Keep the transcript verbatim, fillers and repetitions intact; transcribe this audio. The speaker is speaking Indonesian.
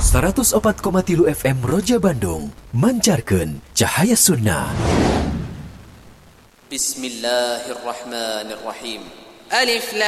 seratus opat koma tilu F M Roja Bandung mancarkeun cahaya sunnah. Bismillahirrahmanirrahim. Alif Lam